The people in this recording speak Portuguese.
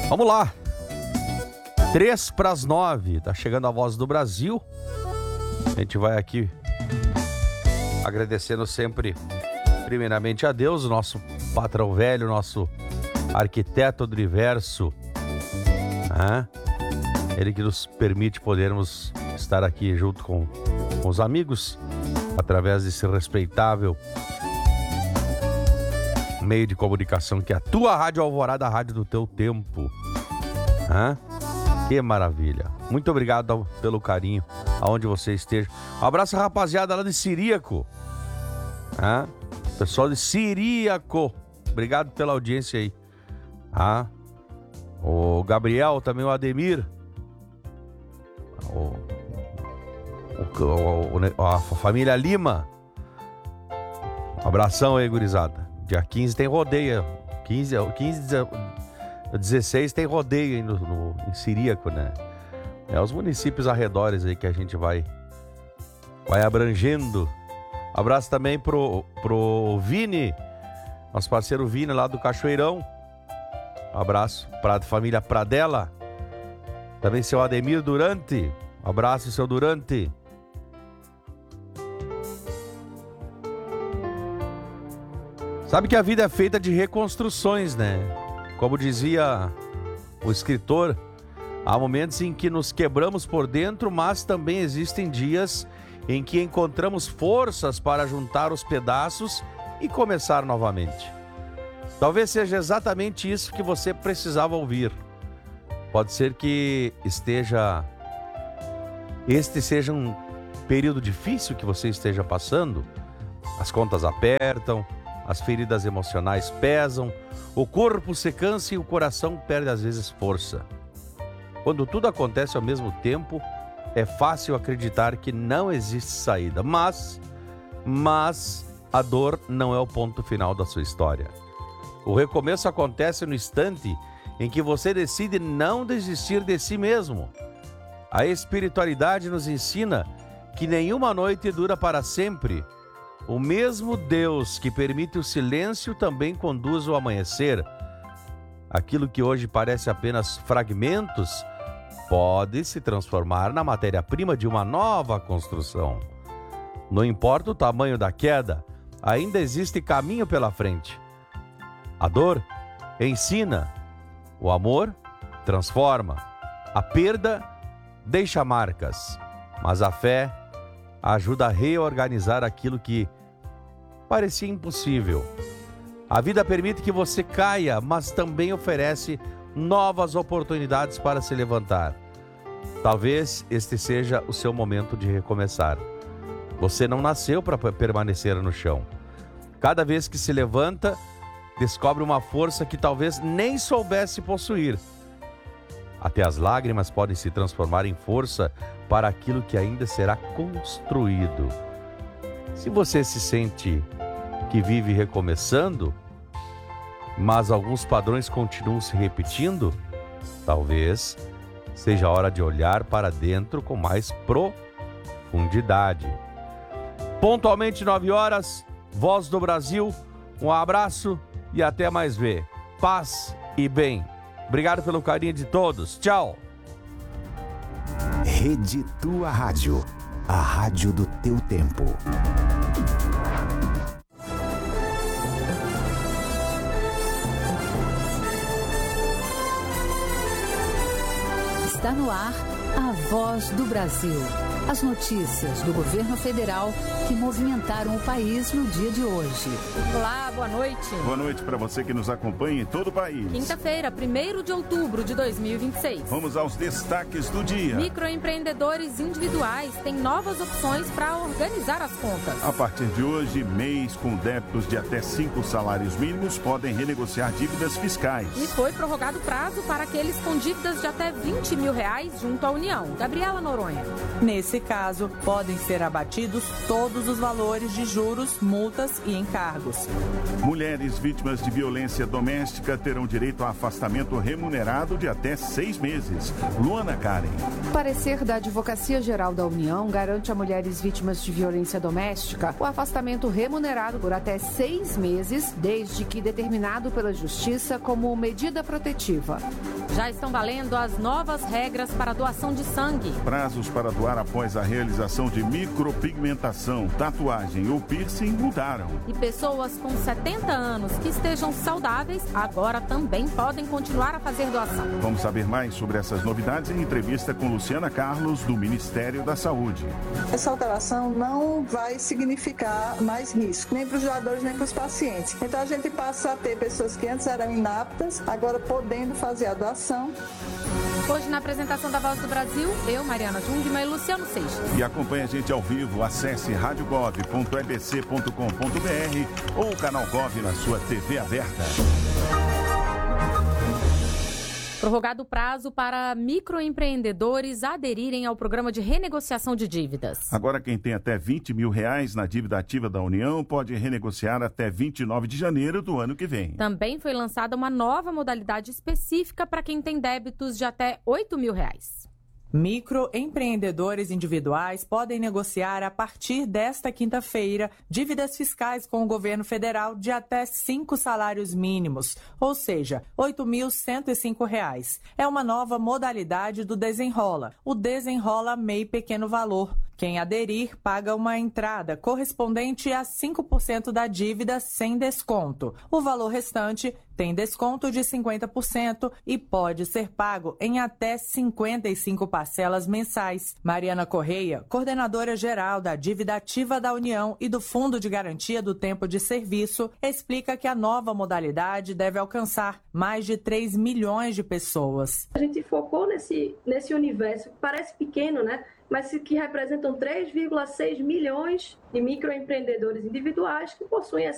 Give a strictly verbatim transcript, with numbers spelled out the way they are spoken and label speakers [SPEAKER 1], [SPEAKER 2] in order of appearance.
[SPEAKER 1] Vamos lá. Três para as nove. Tá chegando a Voz do Brasil. A gente vai aqui agradecendo sempre, primeiramente a Deus, o nosso patrão velho, nosso arquiteto do universo. Né? Ele que nos permite podermos estar aqui junto com, com os amigos, através desse respeitável meio de comunicação que é a tua Rádio Alvorada, a rádio do teu tempo. Hã? Que maravilha. Muito obrigado pelo carinho, aonde você esteja. Um abraço, rapaziada, lá de Ciríaco. Hã? Pessoal de Ciríaco, obrigado pela audiência aí. Hã? O Gabriel, também o Ademir. O, o, o, a família Lima. Um abração aí, gurizada. Dia quinze tem rodeio. quinze, quinze, dezesseis tem rodeio aí no, no, em Ciríaco, né? É os municípios arredores aí que a gente vai, vai abrangendo. Abraço também pro, pro Vini, nosso parceiro Vini lá do Cachoeirão. Abraço para a família Pradella. Também seu Ademir Durante. Abraço, seu Durante. Sabe que a vida é feita de reconstruções, né? Como dizia o escritor, há momentos em que nos quebramos por dentro, mas também existem dias em que encontramos forças para juntar os pedaços e começar novamente. Talvez seja exatamente isso que você precisava ouvir. Pode ser que esteja este seja um período difícil que você esteja passando. As contas apertam, as feridas emocionais pesam, o corpo se cansa e o coração perde às vezes força. Quando tudo acontece ao mesmo tempo, é fácil acreditar que não existe saída, mas, mas a dor não é o ponto final da sua história. O recomeço acontece no instante em que você decide não desistir de si mesmo. A espiritualidade nos ensina que nenhuma noite dura para sempre. O mesmo Deus que permite o silêncio também conduz o amanhecer. Aquilo que hoje parece apenas fragmentos pode se transformar na matéria-prima de uma nova construção. Não importa o tamanho da queda, ainda existe caminho pela frente. A dor ensina, o amor transforma, a perda deixa marcas, mas a fé ajuda a reorganizar aquilo que parecia impossível. A vida permite que você caia, mas também oferece novas oportunidades para se levantar. Talvez este seja o seu momento de recomeçar. Você não nasceu para permanecer no chão. Cada vez que se levanta, descobre uma força que talvez nem soubesse possuir. Até as lágrimas podem se transformar em força para aquilo que ainda será construído. Se você se sente que vive recomeçando, mas alguns padrões continuam se repetindo, talvez seja a hora de olhar para dentro com mais profundidade. Pontualmente nove horas, Voz do Brasil, um abraço e até mais ver. Paz e bem. Obrigado pelo carinho de todos. Tchau.
[SPEAKER 2] Rede Tua Rádio, a rádio do teu tempo.
[SPEAKER 3] Está no ar a Voz do Brasil. As notícias do governo federal que movimentaram o país no dia de hoje.
[SPEAKER 4] Olá, boa noite.
[SPEAKER 5] Boa noite para você que nos acompanha em todo o país.
[SPEAKER 4] Quinta-feira, primeiro de outubro de dois mil e vinte e seis.
[SPEAKER 5] Vamos aos destaques do dia.
[SPEAKER 4] Microempreendedores individuais têm novas opções para organizar as contas.
[SPEAKER 5] A partir de hoje, M E Is com débitos de até cinco salários mínimos podem renegociar dívidas fiscais.
[SPEAKER 4] E foi prorrogado o prazo para aqueles com dívidas de até vinte mil reais junto à União. Gabriela Noronha.
[SPEAKER 6] Nesse Nesse caso, podem ser abatidos todos os valores de juros, multas e encargos.
[SPEAKER 5] Mulheres vítimas de violência doméstica terão direito a afastamento remunerado de até seis meses. Luana Karen.
[SPEAKER 7] O parecer da Advocacia Geral da União garante a mulheres vítimas de violência doméstica o afastamento remunerado por até seis meses, desde que determinado pela Justiça como medida protetiva.
[SPEAKER 4] Já estão valendo as novas regras para a doação de sangue.
[SPEAKER 5] Prazos para doar após a realização de micropigmentação, tatuagem ou piercing mudaram.
[SPEAKER 4] E pessoas com setenta anos que estejam saudáveis agora também podem continuar a fazer doação.
[SPEAKER 5] Vamos saber mais sobre essas novidades em entrevista com Luciana Carlos, do Ministério da Saúde.
[SPEAKER 8] Essa alteração não vai significar mais risco, nem para os doadores, nem para os pacientes. Então a gente passa a ter pessoas que antes eram inaptas, agora podendo fazer a doação.
[SPEAKER 4] Hoje, na apresentação da Voz do Brasil, eu, Mariana Jungmann e Luciano Seixas.
[SPEAKER 5] E acompanhe a gente ao vivo, acesse rádio gov ponto e b c ponto com ponto b r ou o canal Gov na sua T V aberta.
[SPEAKER 4] Prorrogado o prazo para microempreendedores aderirem ao programa de renegociação de dívidas.
[SPEAKER 5] Agora, quem tem até vinte mil reais na dívida ativa da União pode renegociar até vinte e nove de janeiro do ano que vem.
[SPEAKER 4] Também foi lançada uma nova modalidade específica para quem tem débitos de até oito mil reais.
[SPEAKER 6] Microempreendedores individuais podem negociar a partir desta quinta-feira dívidas fiscais com o governo federal de até cinco salários mínimos, ou seja, oito mil cento e cinco reais. É uma nova modalidade do Desenrola, o Desenrola M E I Pequeno Valor. Quem aderir paga uma entrada correspondente a cinco por cento da dívida sem desconto. O valor restante tem desconto de cinquenta por cento e pode ser pago em até cinquenta e cinco parcelas mensais. Mariana Correia, coordenadora geral da Dívida Ativa da União e do Fundo de Garantia do Tempo de Serviço, explica que a nova modalidade deve alcançar mais de três milhões de pessoas.
[SPEAKER 9] A gente focou nesse, nesse universo, que parece pequeno, né? Mas que representam três vírgula seis milhões de microempreendedores individuais que possuem